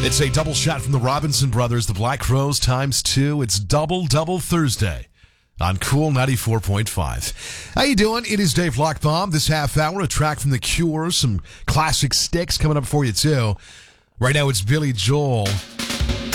It's a double shot from the Robinson Brothers, the Black Crowes times 2. It's Double Thursday on Cool 94.5. How you doing? It is Dave Lockbaum. This half hour, a track from The Cure, some classic sticks coming up for you too. Right now it's Billy Joel